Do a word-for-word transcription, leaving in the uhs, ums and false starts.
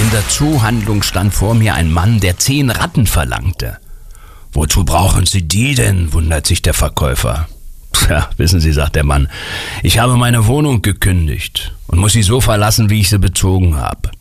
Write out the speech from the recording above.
In der Zoohandlung stand vor mir ein Mann, der zehn Ratten verlangte. »Wozu brauchen Sie die denn?« wundert sich der Verkäufer. »Tja, wissen Sie«, sagt der Mann, »ich habe meine Wohnung gekündigt und muss sie so verlassen, wie ich sie bezogen habe.